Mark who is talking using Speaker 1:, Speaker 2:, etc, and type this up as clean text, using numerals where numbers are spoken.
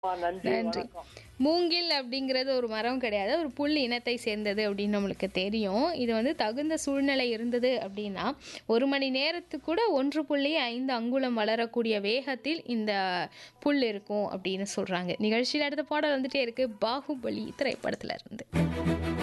Speaker 1: நன்றி,
Speaker 2: நன்றி.
Speaker 1: வணக்கம்.
Speaker 2: மூங்கில் அப்படிங்கிறது ஒரு மரம் கிடையாது. ஒரு புல் இனத்தை சேர்ந்தது அப்படின்னு நம்மளுக்கு தெரியும். இது வந்து தகுந்த சூழ்நிலை இருந்தது அப்படின்னா, 1 மணி நேரத்துக்கு கூட 1.5 அங்குலம் வளரக்கூடிய வேகத்தில் இந்த புல் இருக்கும் அப்படின்னு சொல்றாங்க. நிகழ்ச்சியில அடுத்த பாடல் வந்துட்டே இருக்கு. பாகுபலி திரைப்படத்துல இருந்து.